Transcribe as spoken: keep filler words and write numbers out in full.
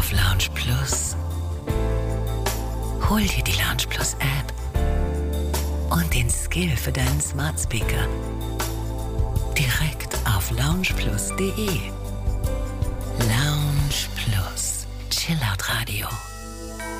auf Lounge Plus. Hol dir die Lounge Plus App und den Skill für deinen Smart Speaker direkt auf lounge plus punkt de.